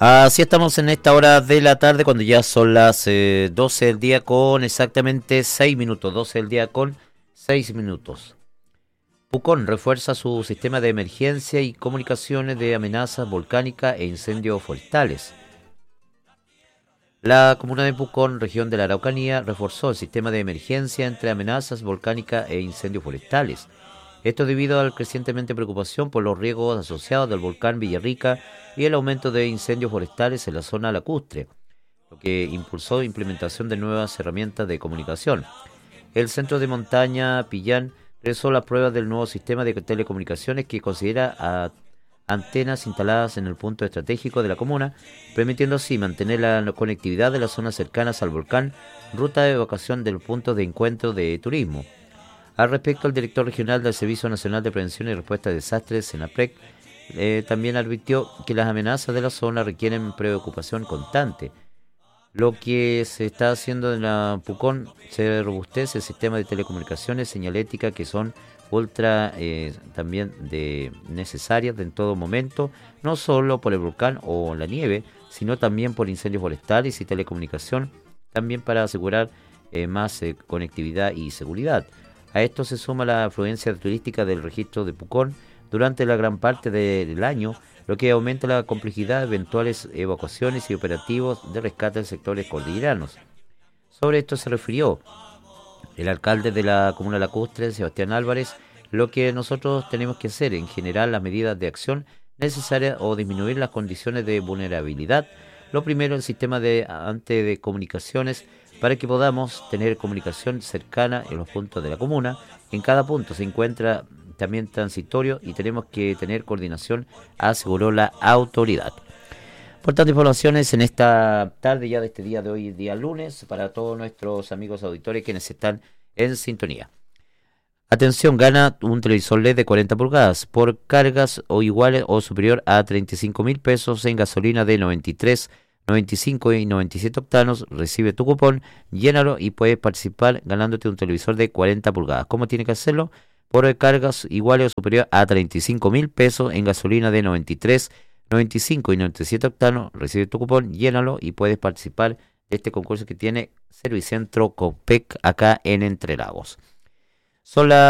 Así estamos en esta hora de la tarde cuando ya son las 12 del día con exactamente 6 minutos. 12 del día con 6 minutos. Pucón refuerza su sistema de emergencia y comunicaciones de amenazas volcánicas e incendios forestales. La comuna de Pucón, región de la Araucanía, reforzó el sistema de emergencia entre amenazas volcánicas e incendios forestales. Esto debido a la crecientemente preocupación por los riesgos asociados del volcán Villarrica y el aumento de incendios forestales en la zona lacustre, lo que impulsó la implementación de nuevas herramientas de comunicación. El centro de montaña Pillán realizó las pruebas del nuevo sistema de telecomunicaciones que considera antenas instaladas en el punto estratégico de la comuna, permitiendo así mantener la conectividad de las zonas cercanas al volcán, ruta de evacuación del punto de encuentro de turismo. Al respecto, el director regional del Servicio Nacional de Prevención y Respuesta a Desastres, SENAPREC, también advirtió que las amenazas de la zona requieren preocupación constante. Lo que se está haciendo en la Pucón se robustece el sistema de telecomunicaciones, señalética, que son ultra también necesarias en todo momento, no solo por el volcán o la nieve, sino también por incendios forestales y telecomunicación, también para asegurar más conectividad y seguridad. A esto se suma la afluencia turística del registro de Pucón durante la gran parte del año, lo que aumenta la complejidad de eventuales evacuaciones y operativos de rescate en sectores cordilleranos. Sobre esto se refirió el alcalde de la comuna lacustre, Sebastián Álvarez. Lo que nosotros tenemos que hacer en general las medidas de acción necesarias o disminuir las condiciones de vulnerabilidad. Lo primero, el sistema de comunicaciones para que podamos tener comunicación cercana en los puntos de la comuna. En cada punto se encuentra también transitorio y tenemos que tener coordinación, aseguró la autoridad. Por tanto, informaciones en esta tarde ya de este día de hoy, día lunes, para todos nuestros amigos auditores quienes están en sintonía. Atención, gana un televisor LED de 40 pulgadas por cargas o iguales o superior a 35.000 pesos en gasolina de 93, 95 y 97 octanos. Recibe tu cupón, llénalo y puedes participar ganándote un televisor de 40 pulgadas. ¿Cómo tiene que hacerlo? Por cargas iguales o superior a 35.000 pesos en gasolina de 93, 95 y 97 octanos. Recibe tu cupón, llénalo y puedes participar de este concurso que tiene Servicentro Copec acá en Entre Lagos. Son las